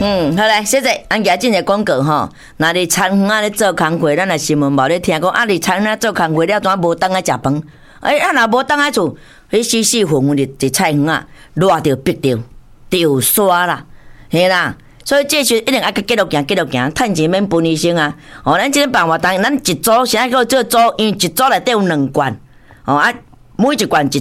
好来，现在俺家进个广告吼，那你餐馆啊咧做工课，咱来新闻无咧听讲，啊你餐馆做工课了，怎无当来食饭？啊若无当来厝，迄死死混混伫菜园啊，热着逼着，着刷啦，嘿啦。所以这是一定爱继续行，趁钱免分医生啊！咱即个办法当，咱一组现在叫做组，因为一组内底有2罐，每一罐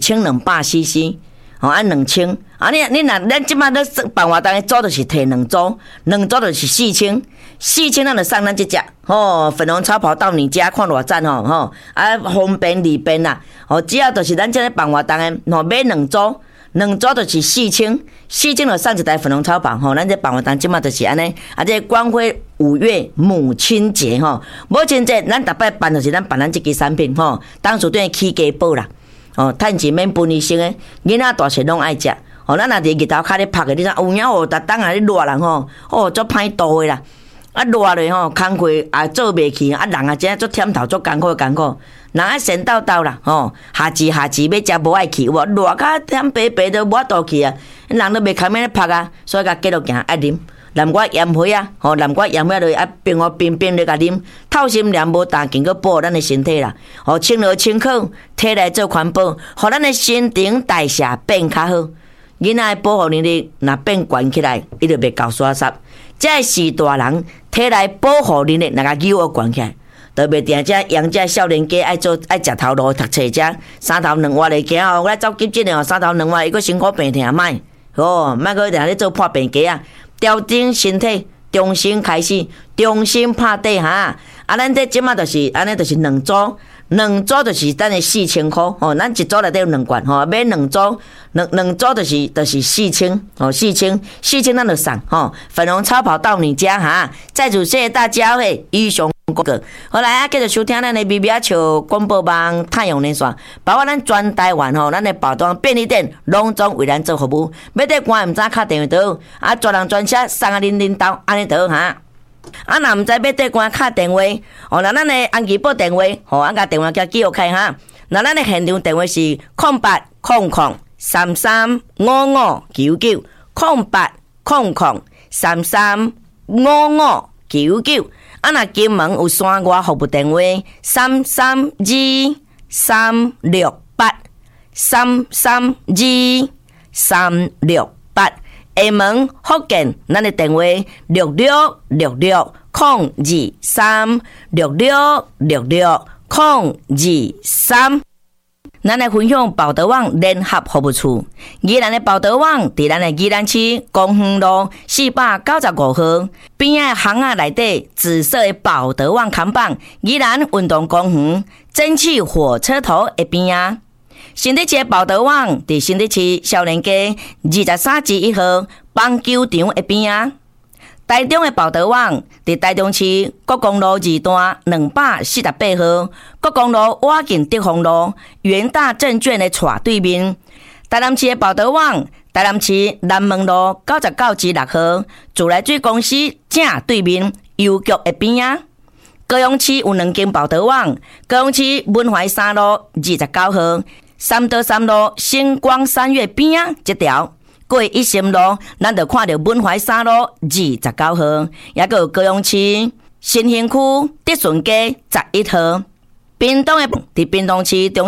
1200cc，2000。你若咱即摆咧办法当组就是摕2组，2组就是4000，4000咱就送咱即只粉红超跑到你家，看偌赞方便利便啦。只要就是咱即个办法当买2组。2组就是4000就送一台粉红超跑咱这办法当即马就是安尼，这光辉5月母亲节母亲节咱逐摆办就是咱办咱这支产品当属对起家宝啦趁钱免分医生的，囡仔大细拢爱食咱若伫日头骹咧晒的，你看有影逐当啊咧热人足歹度的啦。热咧工课也做袂去，人啊真足忝头足艰苦，人啊先斗斗啦下次要食无爱去，有无热甲忝白都无法度去啊，人都袂堪免咧晒啊，所以甲继续行爱啉南瓜盐水啊，南瓜盐水落冰咧甲啉，透心凉无淡，经过保护咱的身体啦，清热清口，体内做环保，互咱的新陈代谢变较好。囡仔的保护能力若变悬起来，伊就袂够刷煞。这是大人体内保护能力若甲幼儿悬起来，特别定这养这少年家爱食头路读册者，3头2活的行我走急诊的3头2活，伊个身躯病痛歹莫个定咧做破病家啊，调整身体，重新开始，重新拍底哈。咱这即马就是安尼，就是2组就是咱的4000块咱一组内底有2罐买2组，2组就是4000咱就送粉红超跑到你家哈。再次谢谢大家以上广告。好来继续收听咱的咪咪啊笑广播网太阳连线，包括咱全台湾咱的宝庄便利店拢总为咱做服务。要得关毋知敲电话倒专人专车送恁兜安尼倒哈。若毋知要缀关敲电话若咱的安吉报电话甲电话叫记录开哈。若咱的现场电话是0800335599，0800335599。若金门有山外服务电话332368，332368。厦门福建，咱的电话6666022366660223。咱来分享宝德网联合服务处，宜兰的宝德网伫咱的宜兰市公园路495号边仔巷仔内底紫色的宝德网看板，宜兰运动公园蒸汽火车头的边仔。新竹市的宝德网伫新竹市少年街23-1号棒球场的边仔。台中的宝德网伫台中市国公路2段248号，国公路挖近德丰路元大证券的斜对面。台南市的宝德网，台南市南门路99-6号，自来水公司正对面邮局的边仔。高雄市有2间宝德网，高雄市文怀3路29号，三德3路星光三月边仔一条。过一心路，咱就看到文怀3路29号，也有高雄市新兴区德顺街11号。屏东的伫屏东市中